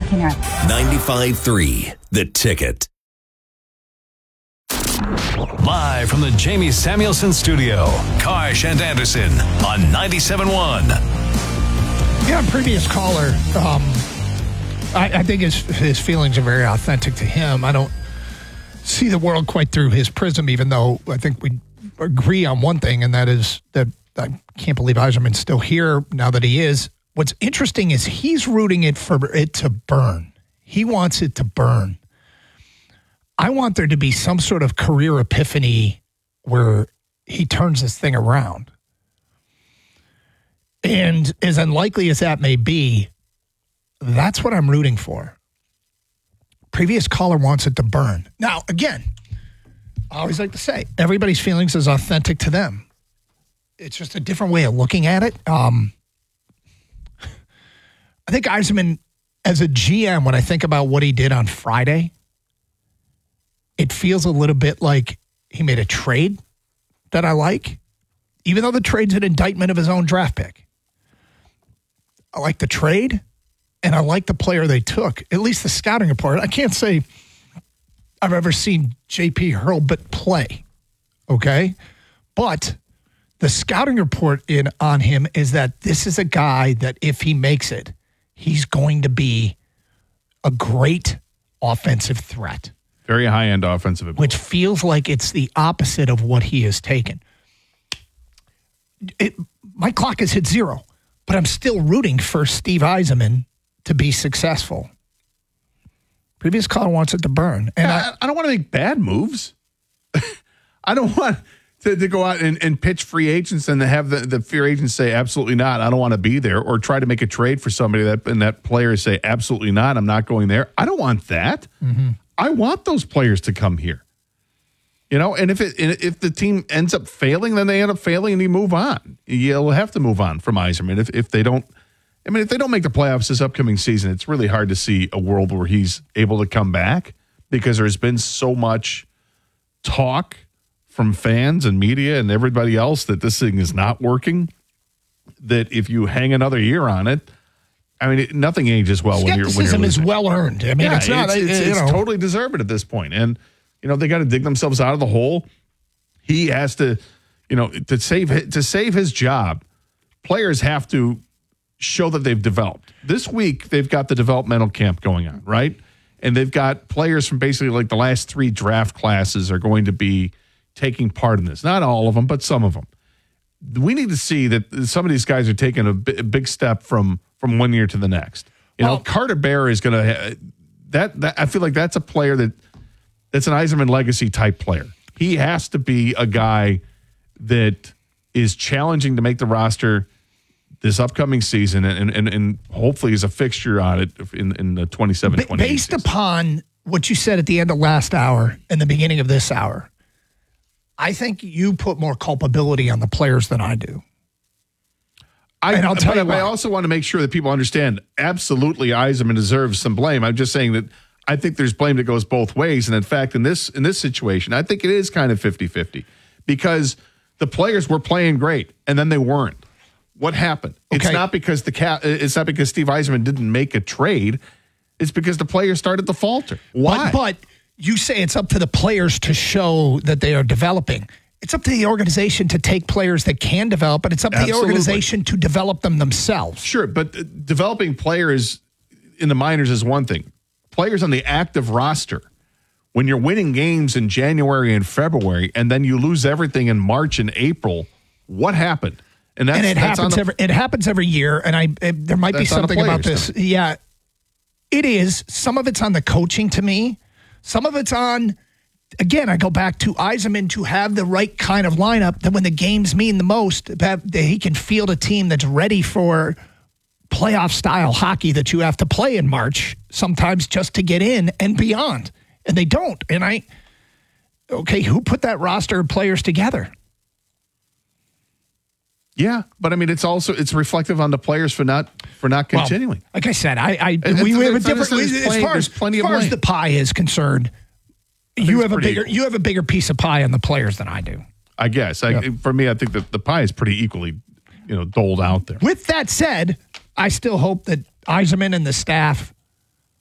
Keener. 95.3 The Ticket. Live from the Jamie Samuelson Studio, Karsh and Anderson on 97.1. Yeah, previous caller, I think his feelings are very authentic to him. I don't see the world quite through his prism, even though I think we agree on one thing, and that is that I can't believe Yzerman's still here now that he is. What's interesting is he's rooting it for it to burn. He wants it to burn. I want there to be some sort of career epiphany where he turns this thing around. And as unlikely as that may be, that's what I'm rooting for. Previous caller wants it to burn. Now, again, I always like to say, everybody's feelings is authentic to them. It's just a different way of looking at it. I think Yzerman, as a GM, when I think about what he did on Friday, it feels a little bit like he made a trade that I like, even though the trade's an indictment of his own draft pick. I like the trade, and I like the player they took, at least the scouting report. I can't say I've ever seen J.P. Hurlbut play, okay? But the scouting report on him is that this is a guy that if he makes it, he's going to be a great offensive threat. Very high-end offensive ability. Which feels like it's the opposite of what he has taken. My clock has hit 0, but I'm still rooting for Steve Yzerman to be successful. Previous caller wants it to burn. And I don't want to make bad moves. I don't want to go out and pitch free agents and to have the free agents say, absolutely not, I don't want to be there, or try to make a trade for somebody and that player say, absolutely not, I'm not going there. I don't want that. Mm-hmm. I want those players to come here. And if the team ends up failing, then they end up failing and you move on. You'll have to move on from Yzerman. If they don't make the playoffs this upcoming season, it's really hard to see a world where he's able to come back, because there's been so much talk from fans and media and everybody else that this thing is not working, that if you hang another year on it, nothing ages well when you're losing. Skepticism is well earned. It's totally deserved at this point. And, they got to dig themselves out of the hole. He has to, to save his job, players have to show that they've developed. This week, they've got the developmental camp going on, right? And they've got players from basically like the last 3 draft classes are going to be taking part in this. Not all of them, but some of them. We need to see that some of these guys are taking a big step from one year to the next. Carter Bear is going to that. I feel like that's a player that's an Yzerman legacy type player. He has to be a guy that is challenging to make the roster this upcoming season, and hopefully is a fixture on it in the 27-28 Based upon what you said at the end of last hour and the beginning of this hour, I think you put more culpability on the players than I do. I'll tell you why. I also want to make sure that people understand, absolutely Yzerman deserves some blame. I'm just saying that I think there's blame that goes both ways. And in fact, in this situation, I think it is kind of 50-50, because the players were playing great and then they weren't. What happened? Okay. It's not because Steve Yzerman didn't make a trade. It's because the players started to falter. Why? But you say it's up to the players to show that they are developing. It's up to the organization to take players that can develop, but it's up to the organization to develop them themselves. Sure, but developing players in the minors is one thing. Players on the active roster, when you're winning games in January and February, and then you lose everything in March and April, what happened? And it happens every year, and there might be something about this. Yeah, it is. Some of it's on the coaching to me. Some of it's on, again, I go back to Yzerman to have the right kind of lineup that when the games mean the most, that he can field a team that's ready for playoff-style hockey that you have to play in March, sometimes just to get in and beyond. And they don't. And who put that roster of players together? Yeah, but it's reflective on the players for not continuing. Like I said, we have a different. As far as the pie is concerned, you have a bigger piece of pie on the players than I do. I guess. For me, I think that the pie is pretty equally, doled out there. With that said, I still hope that Yzerman and the staff